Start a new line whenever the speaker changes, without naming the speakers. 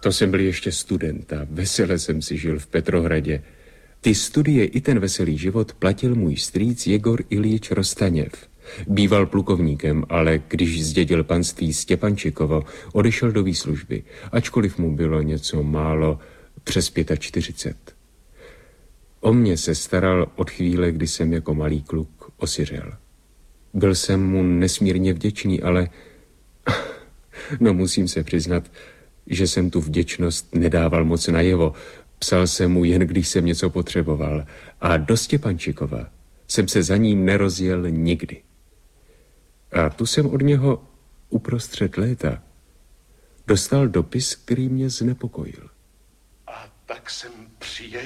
To jsem byl ještě student a vesele jsem si žil v Petrohradě. Ty studie i ten veselý život platil můj strýc Jegor Iljič Rostaněv. Býval plukovníkem, ale když zdědil panství Stěpančikovo, odešel do výslužby, ačkoliv mu bylo něco málo přes 45. O mě se staral od chvíle, kdy jsem jako malý kluk osiřel. Byl jsem mu nesmírně vděčný, ale no musím se přiznat, že jsem tu vděčnost nedával moc najevo. Psal jsem mu jen, když jsem něco potřeboval. A do Stěpančikova jsem se za ním nerozjel nikdy. A tu jsem od něho uprostřed léta dostal dopis, který mě znepokojil.
A tak jsem přijel.